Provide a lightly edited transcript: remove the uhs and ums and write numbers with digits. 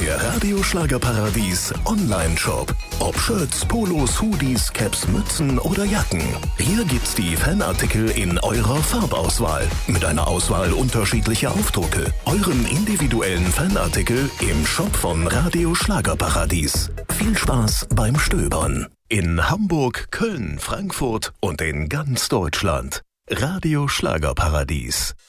Der Radio Schlagerparadies Online-Shop. Ob Shirts, Polos, Hoodies, Caps, Mützen oder Jacken. Hier gibt's die Fanartikel in eurer Farbauswahl. Mit einer Auswahl unterschiedlicher Aufdrucke. Euren individuellen Fanartikel im Shop von Radio Schlagerparadies. Viel Spaß beim Stöbern. In Hamburg, Köln, Frankfurt und in ganz Deutschland. Radio Schlagerparadies.